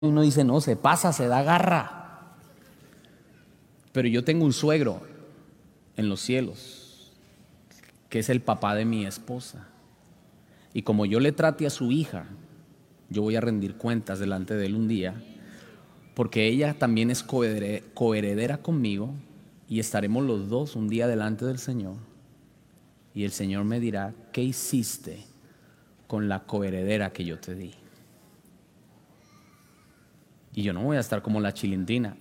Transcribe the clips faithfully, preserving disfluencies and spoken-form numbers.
uno dice, no, se pasa, se da garra. Pero yo tengo un suegro en los cielos, que es el papá de mi esposa. Y como yo le trate a su hija, yo voy a rendir cuentas delante de él un día, porque ella también es coheredera conmigo, y estaremos los dos un día delante del Señor. Y el Señor me dirá, ¿qué hiciste con la coheredera que yo te di? Y yo no voy a estar como la chilindrina.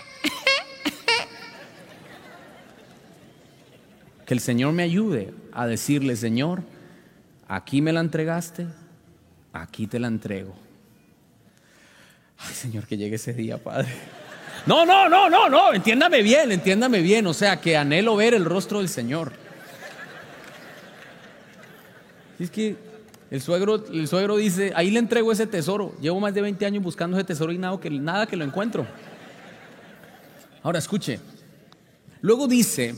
Que el Señor me ayude a decirle, Señor, aquí me la entregaste, aquí te la entrego. Ay, Señor, que llegue ese día, Padre. No, no, no, no, no, entiéndame bien, entiéndame bien. O sea, que anhelo ver el rostro del Señor. Es que el suegro, el suegro dice, ahí le entrego ese tesoro. Llevo más de veinte años buscando ese tesoro y nada que, nada que lo encuentro. Ahora escuche. Luego dice,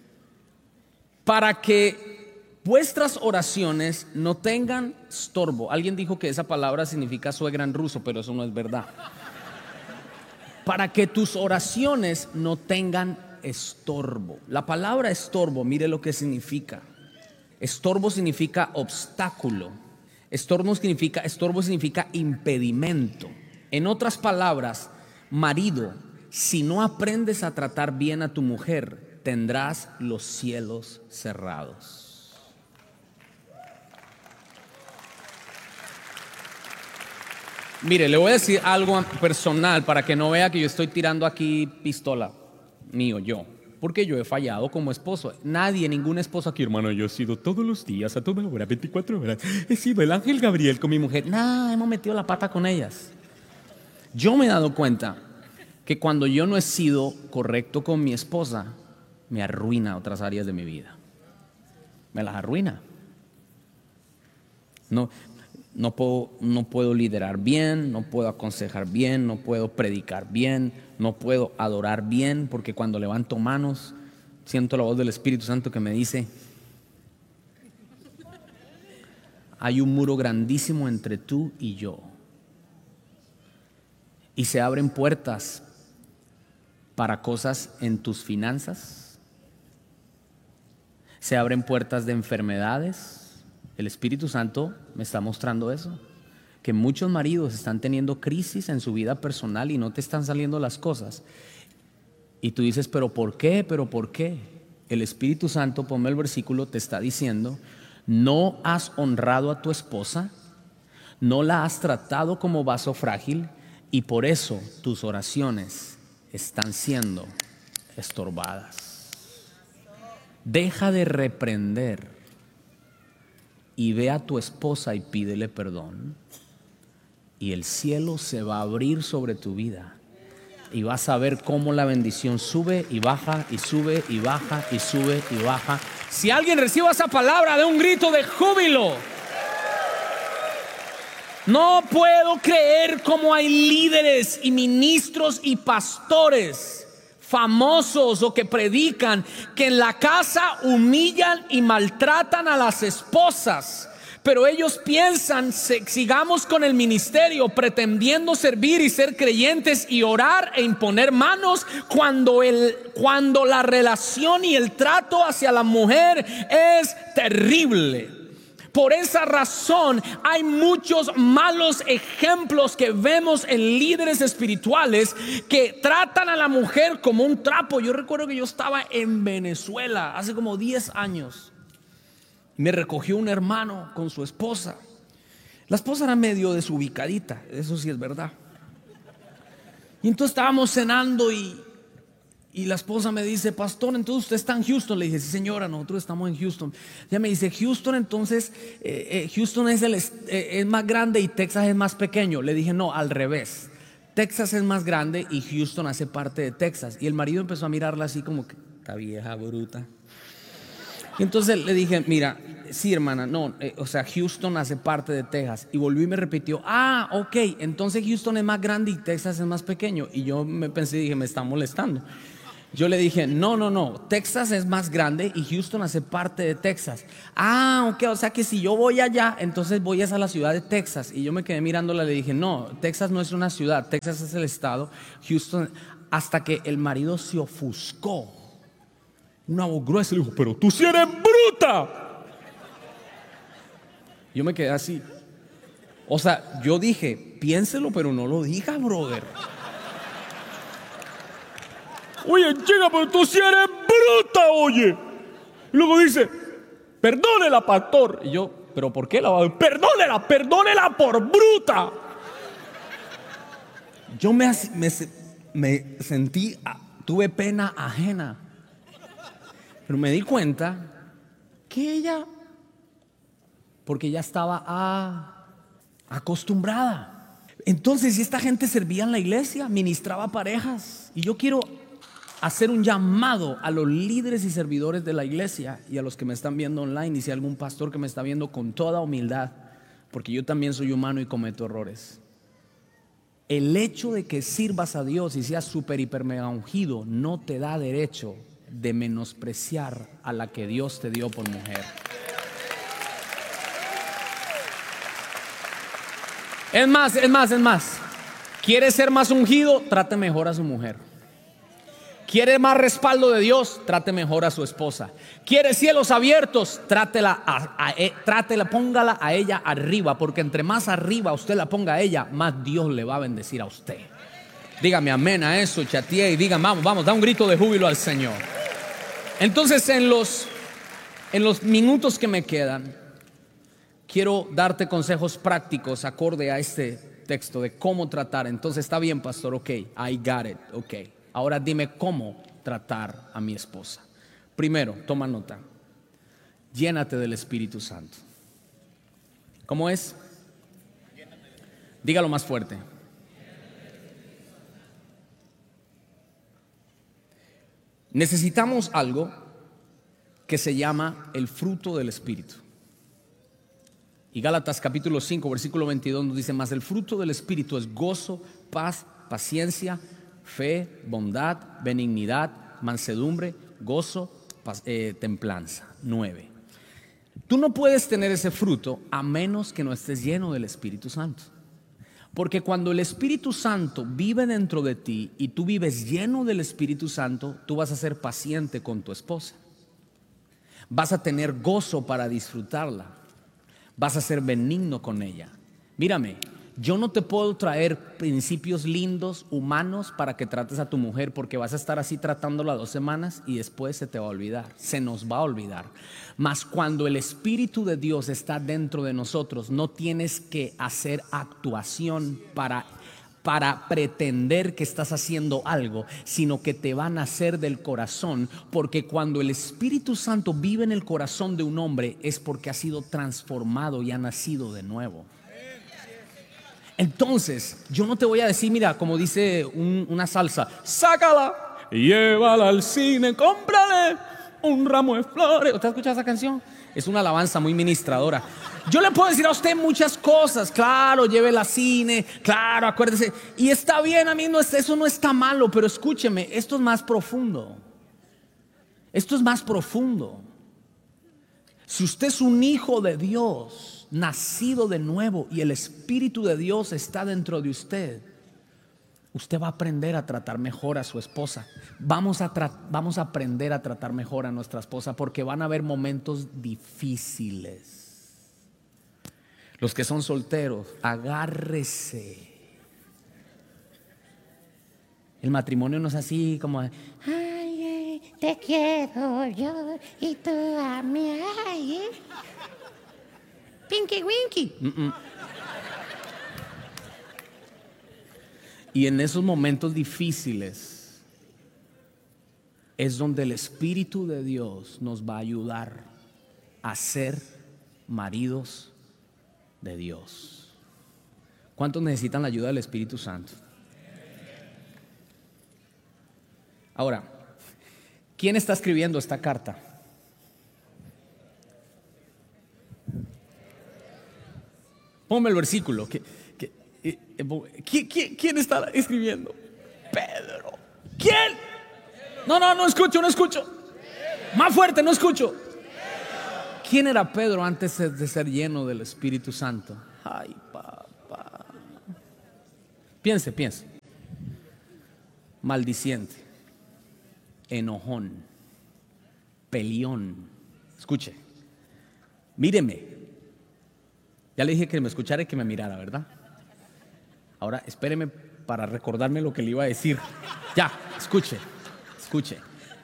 para que vuestras oraciones no tengan estorbo. Alguien dijo que esa palabra significa suegra en ruso, pero eso no es verdad. Para que tus oraciones no tengan estorbo. La palabra estorbo, mire lo que significa. Estorbo significa obstáculo. Estorbo significa, estorbo significa impedimento. En otras palabras, marido, si no aprendes a tratar bien a tu mujer, tendrás los cielos cerrados. Mire, le voy a decir algo personal para que no vea que yo estoy tirando aquí pistola mío, yo. Porque yo he fallado como esposo. Nadie, ningún esposo aquí, hermano, yo he sido todos los días, a toda hora, veinticuatro horas. He sido el ángel Gabriel con mi mujer. Nah, hemos metido la pata con ellas. Yo me he dado cuenta que cuando yo no he sido correcto con mi esposa, me arruina otras áreas de mi vida. Me las arruina. No, no puedo, no puedo liderar bien, no puedo aconsejar bien, no puedo predicar bien, no puedo adorar bien, porque cuando levanto manos siento la voz del Espíritu Santo que me dice, hay un muro grandísimo entre tú y yo. Y se abren puertas para cosas en tus finanzas. Se abren puertas de enfermedades. El Espíritu Santo me está mostrando eso. Que muchos maridos están teniendo crisis en su vida personal y no te están saliendo las cosas. Y tú dices, ¿pero por qué? ¿Pero por qué? El Espíritu Santo, ponme el versículo, te está diciendo, no has honrado a tu esposa, no la has tratado como vaso frágil y por eso tus oraciones están siendo estorbadas. Deja de reprender y ve a tu esposa y pídele perdón. Y el cielo se va a abrir sobre tu vida. Y vas a ver cómo la bendición sube y baja y sube y baja y sube y baja. Si alguien recibe esa palabra, de un grito de júbilo. No puedo creer cómo hay líderes y ministros y pastores famosos o que predican que en la casa humillan y maltratan a las esposas. Pero ellos piensan, sigamos con el ministerio pretendiendo servir y ser creyentes y orar e imponer manos cuando, el, cuando la relación y el trato hacia la mujer es terrible. Por esa razón hay muchos malos ejemplos que vemos en líderes espirituales que tratan a la mujer como un trapo. Yo recuerdo que yo estaba en Venezuela hace como diez años. Me recogió un hermano con su esposa. La esposa era medio desubicadita, eso sí es verdad. Y entonces estábamos cenando y, y la esposa me dice, pastor, entonces usted está en Houston. Le dije, sí señora, nosotros estamos en Houston. Ella me dice, Houston entonces, eh, eh, Houston es, el, eh, es más grande y Texas es más pequeño. Le dije, no, al revés. Texas es más grande y Houston hace parte de Texas. Y el marido empezó a mirarla así como que, esta vieja bruta. Y entonces le dije, mira, sí hermana, no, eh, o sea, Houston hace parte de Texas. Y volvió y me repitió, ah, ok, entonces Houston es más grande y Texas es más pequeño. Y yo me pensé, dije, me está molestando. Yo le dije, no, no, no, Texas es más grande y Houston hace parte de Texas. Ah, ok, o sea que si yo voy allá, entonces voy a la ciudad de Texas. Y yo me quedé mirándola y le dije, no, Texas no es una ciudad, Texas es el estado, Houston, hasta que el marido se ofuscó. Una voz gruesa le dijo, pero tú sí eres bruta. Yo me quedé así. O sea, yo dije, piénselo, pero no lo diga, brother. Oye, chica, pero tú sí eres bruta, oye. Y luego dice, perdónela, pastor. Y yo, ¿pero por qué la va a... Perdónela, perdónela por bruta. Yo me, me, me sentí, tuve pena ajena. Pero me di cuenta que ella, porque ya estaba a, acostumbrada. Entonces, si esta gente servía en la iglesia, ministraba parejas. Y yo quiero hacer un llamado a los líderes y servidores de la iglesia y a los que me están viendo online, y si hay algún pastor que me está viendo, con toda humildad, porque yo también soy humano y cometo errores. El hecho de que sirvas a Dios y seas súper hiper mega ungido no te da derecho de menospreciar a la que Dios te dio por mujer. Es más, es más, es más. ¿Quieres ser más ungido? Trate mejor a su mujer. ¿Quiere más respaldo de Dios? Trate mejor a su esposa. ¿Quiere cielos abiertos? Trátela, a, a, a, trátela, póngala a ella arriba, porque entre más arriba usted la ponga a ella, más Dios le va a bendecir a usted. Dígame amén a eso, chatía, y digan, vamos, vamos, da un grito de júbilo al Señor. Entonces, en los, en los minutos que me quedan, quiero darte consejos prácticos acorde a este texto de cómo tratar. Entonces, está bien, pastor, ok, I got it, ok. Ahora dime cómo tratar a mi esposa. Primero, toma nota. Llénate del Espíritu Santo. ¿Cómo es? Dígalo más fuerte. Necesitamos algo que se llama el fruto del Espíritu. Y Gálatas capítulo cinco, versículo veintidós nos dice, mas el fruto del Espíritu es gozo, paz, paciencia, fe, bondad, benignidad, mansedumbre, gozo, paz, eh, templanza. Nueve. Tú no puedes tener ese fruto a menos que no estés lleno del Espíritu Santo. Porque cuando el Espíritu Santo vive dentro de ti y tú vives lleno del Espíritu Santo, tú vas a ser paciente con tu esposa. Vas a tener gozo para disfrutarla. Vas a ser benigno con ella. Mírame. Yo no te puedo traer principios lindos, humanos, para que trates a tu mujer, porque vas a estar así tratándola dos semanas y después se te va a olvidar, se nos va a olvidar. Mas cuando el Espíritu de Dios está dentro de nosotros, no tienes que hacer actuación para, para pretender que estás haciendo algo, sino que te va a nacer del corazón, porque cuando el Espíritu Santo vive en el corazón de un hombre es porque ha sido transformado y ha nacido de nuevo. Entonces, yo no te voy a decir, mira, como dice un, una salsa, sácala, llévala al cine, cómprale un ramo de flores. ¿Usted ha escuchado esa canción? Es una alabanza muy ministradora. Yo le puedo decir a usted muchas cosas, claro, llévela al cine, claro, acuérdese. Y está bien, a mí no es, eso no está malo, pero escúcheme, esto es más profundo. Esto es más profundo. Si usted es un hijo de Dios, nacido de nuevo, y el Espíritu de Dios está dentro de usted, usted va a aprender a tratar mejor a su esposa. Vamos a, tra- vamos a aprender a tratar mejor a nuestra esposa, porque van a haber momentos difíciles. Los que son solteros, agárrese. El matrimonio no es así como, ay, ay, te quiero yo y tú a mí, ay, eh. Pinky Winky. Mm-mm. Y en esos momentos difíciles es donde el Espíritu de Dios nos va a ayudar a ser maridos de Dios. ¿Cuántos necesitan la ayuda del Espíritu Santo? Ahora, ¿quién está escribiendo esta carta? Ponme el versículo. Que, que, eh, eh, ¿quién, quién, ¿Quién está escribiendo? Pedro. ¿Quién? No, no, no escucho, no escucho. Más fuerte, no escucho. ¿Quién era Pedro antes de ser lleno del Espíritu Santo? Ay, papá. Piense, piense. Maldiciente, enojón, peleón. Escuche, míreme. Ya le dije que me escuchara y que me mirara, ¿verdad? Ahora espéreme para recordarme lo que le iba a decir. Ya, escuche, escuche.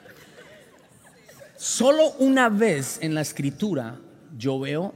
Solo una vez en la escritura yo veo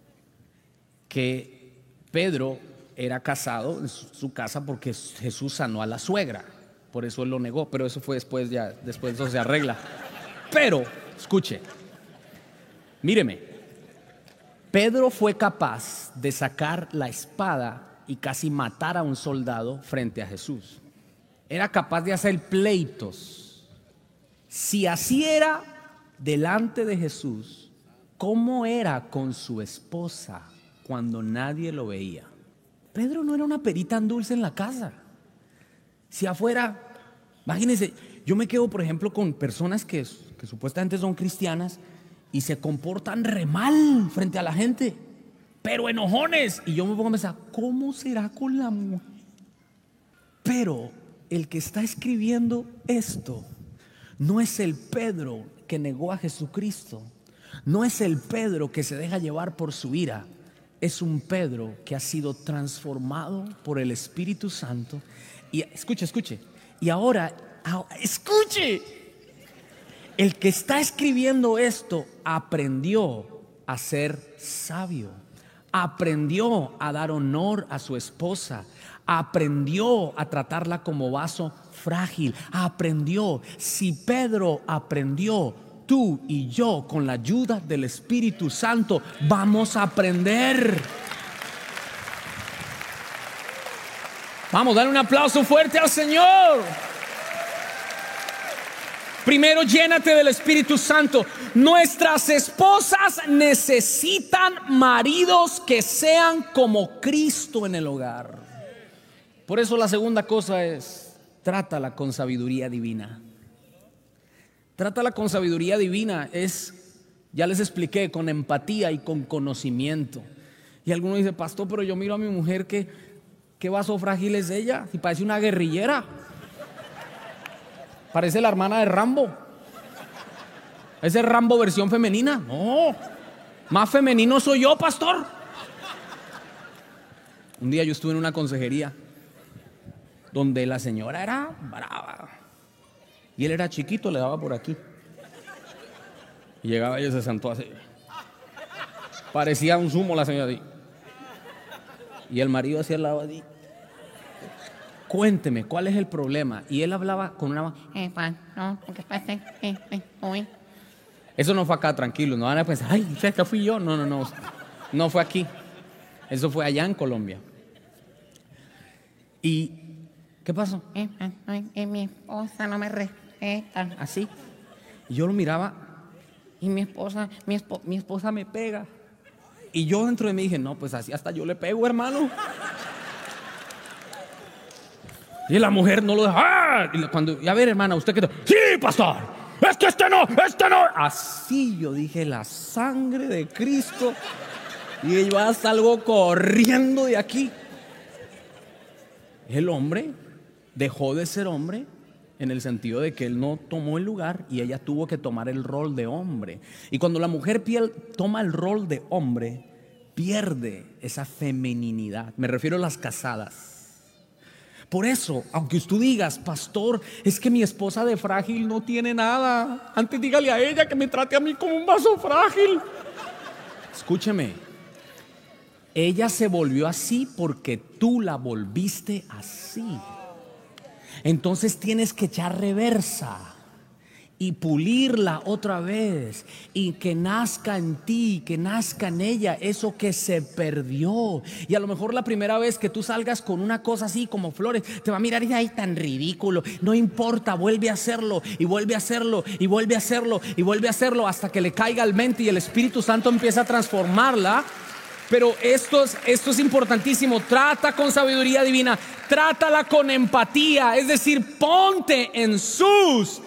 que Pedro era casado en su casa porque Jesús sanó a la suegra. Por eso él lo negó, pero eso fue después, ya después eso se arregla. Pero, escuche, míreme, Pedro fue capaz de sacar la espada y casi matar a un soldado frente a Jesús. Era capaz de hacer pleitos. Si así era delante de Jesús, ¿cómo era con su esposa cuando nadie lo veía? Pedro no era una perita tan dulce en la casa. Si afuera, imagínense, yo me quedo por ejemplo con personas que, que supuestamente son cristianas y se comportan re mal frente a la gente, pero enojones. Y yo me pongo a pensar, ¿cómo será con la mujer? Pero el que está escribiendo esto no es el Pedro que negó a Jesucristo, no es el Pedro que se deja llevar por su ira. Es un Pedro que ha sido transformado por el Espíritu Santo. Y escuche, escuche. Y ahora, escuche. El que está escribiendo esto aprendió a ser sabio. Aprendió a dar honor a su esposa. Aprendió a tratarla como vaso frágil. Aprendió. Si Pedro aprendió, tú y yo, con la ayuda del Espíritu Santo, vamos a aprender. Vamos, dale un aplauso fuerte al Señor. Primero, llénate del Espíritu Santo. Nuestras esposas necesitan maridos que sean como Cristo en el hogar. Por eso la segunda cosa es, trátala con sabiduría divina. Trátala con sabiduría divina. Es, ya les expliqué, con empatía y con conocimiento. Y alguno dice, pastor, pero yo miro a mi mujer que, qué vaso frágil es ella, si parece una guerrillera. Parece la hermana de Rambo. ¿Ese es Rambo versión femenina? No, más femenino soy yo, pastor. Un día yo estuve en una consejería donde la señora era brava y él era chiquito, le daba por aquí y llegaba ella y se sentó así. Parecía un sumo la señora así. Y el marido hacia el lado así. Cuénteme, ¿cuál es el problema? Y él hablaba con una voz. Eh, no, ¿qué pasa? Eh, eh, hoy. Eso no fue acá, tranquilo. No van a pensar, ay, cerca fui yo. No, no, no. No fue aquí. Eso fue allá en Colombia. ¿Y qué pasó? Eh, eh, eh, mi esposa no me respeta. Así. Y yo lo miraba. Y mi esposa, mi, espo, mi esposa me pega. Y yo dentro de mí dije, no, pues así hasta yo le pego, hermano. Y la mujer no lo deja. ¡Ah! Y cuando, y a ver, hermana, ¿usted qué tal? Sí, pastor, es que este no, este no. Así yo dije, la sangre de Cristo. Y yo salgo corriendo de aquí. El hombre dejó de ser hombre en el sentido de que él no tomó el lugar y ella tuvo que tomar el rol de hombre. Y cuando la mujer piel, toma el rol de hombre, pierde esa femeninidad. Me refiero a las casadas. Por eso, aunque tú digas, pastor, es que mi esposa de frágil no tiene nada, antes dígale a ella que me trate a mí como un vaso frágil. Escúcheme, ella se volvió así porque tú la volviste así. Entonces tienes que echar reversa y pulirla otra vez y que nazca en ti, que nazca en ella eso que se perdió. Y a lo mejor la primera vez que tú salgas con una cosa así como flores, te va a mirar y ay, tan ridículo. No importa, vuelve a hacerlo y vuelve a hacerlo y vuelve a hacerlo y vuelve a hacerlo hasta que le caiga al mente y el Espíritu Santo empieza a transformarla. Pero esto es, esto es importantísimo. Trata con sabiduría divina, trátala con empatía, es decir, ponte en sus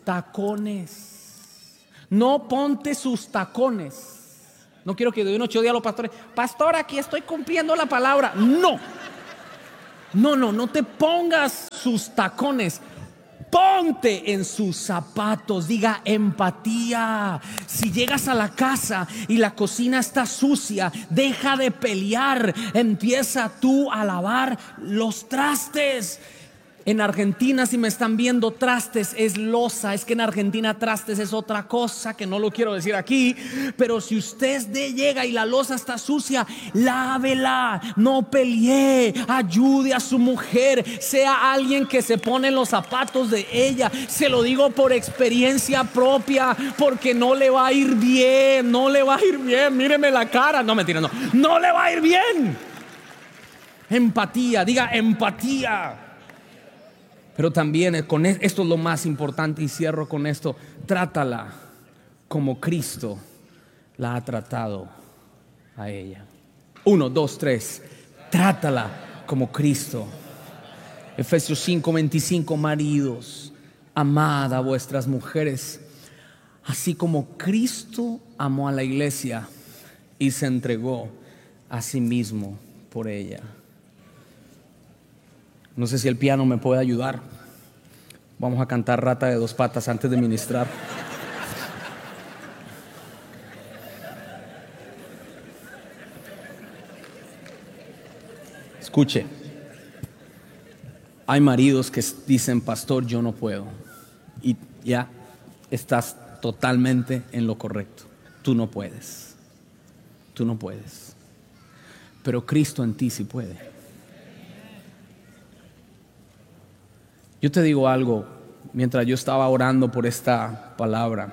tacones. No ponte sus tacones. No quiero que de una ocho días los pastores, pastor, aquí estoy cumpliendo la palabra. No, no, no, no te pongas sus tacones. Ponte en sus zapatos. Diga empatía. Si llegas a la casa y la cocina está sucia, deja de pelear. Empieza tú a lavar los trastes. En Argentina, si me están viendo, trastes es loza. Es que en Argentina trastes es otra cosa que no lo quiero decir aquí. Pero si usted de llega y la loza está sucia, lávela, no pelee, ayude a su mujer, sea alguien que se pone en los zapatos de ella. Se lo digo por experiencia propia, porque no le va a ir bien, no le va a ir bien. Míreme la cara, no mentira, no, no le va a ir bien. Empatía, diga empatía. Pero también con esto es lo más importante y cierro con esto. Trátala como Cristo la ha tratado a ella. Uno, dos, tres. Trátala como Cristo. Efesios cinco, veinticinco. Maridos, amad a vuestras mujeres, así como Cristo amó a la iglesia y se entregó a sí mismo por ella. No sé si el piano me puede ayudar. Vamos a cantar Rata de dos patas antes de ministrar. Escuche. Hay maridos que dicen, pastor, yo no puedo. Y ya estás totalmente en lo correcto. Tú no puedes. Tú no puedes. Pero Cristo en ti sí puede. Yo te digo algo, mientras yo estaba orando por esta palabra,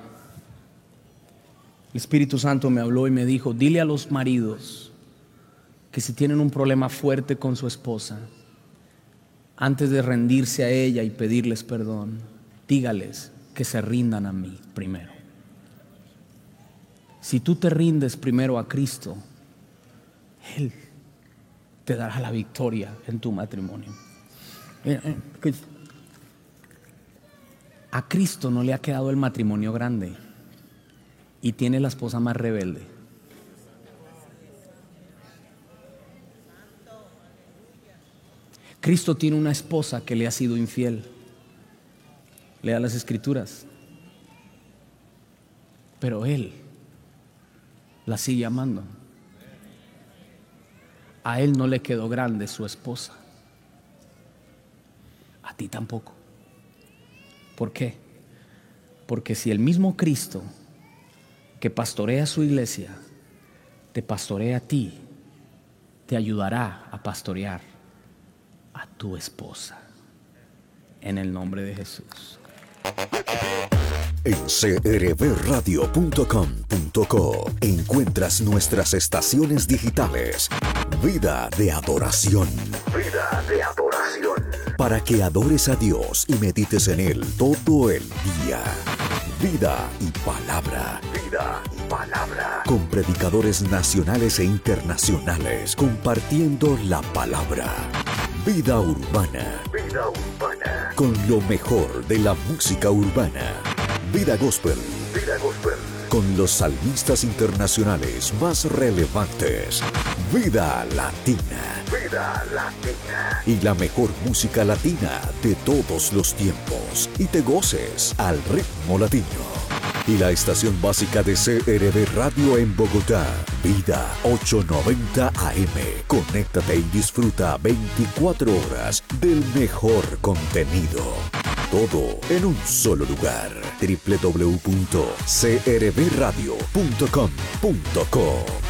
el Espíritu Santo me habló y me dijo, dile a los maridos que si tienen un problema fuerte con su esposa, antes de rendirse a ella y pedirles perdón, dígales que se rindan a mí primero. Si tú te rindes primero a Cristo, Él te dará la victoria en tu matrimonio. A Cristo no le ha quedado el matrimonio grande y tiene la esposa más rebelde. Cristo tiene una esposa que le ha sido infiel. Lea las escrituras. Pero Él la sigue amando. A Él no le quedó grande su esposa. A ti tampoco. ¿Por qué? Porque si el mismo Cristo que pastorea su iglesia te pastorea a ti, te ayudará a pastorear a tu esposa. En el nombre de Jesús. En c r b radio punto com punto co encuentras nuestras estaciones digitales. Vida de adoración. Vida de adoración. Para que adores a Dios y medites en Él todo el día. Vida y palabra. Vida y palabra. Con predicadores nacionales e internacionales compartiendo la palabra. Vida urbana. Vida urbana. Con lo mejor de la música urbana. Vida gospel. Vida gospel. Con los salmistas internacionales más relevantes. Vida latina. Vida latina. Y la mejor música latina de todos los tiempos. Y te goces al ritmo latino. Y la estación básica de C R B Radio en Bogotá. Vida ochocientos noventa A M. Conéctate y disfruta veinticuatro horas del mejor contenido. Todo en un solo lugar. doble u doble u doble u punto c r b radio punto com punto co